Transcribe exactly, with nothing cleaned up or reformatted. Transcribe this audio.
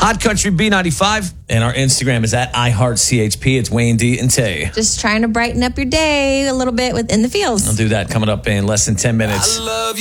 Hot Country B ninety-five. And our Instagram is at iHeartCHP. It's Wayne D and Tay. Just trying to brighten up your day a little bit within the fields. I'll do that coming up in less than ten minutes. I love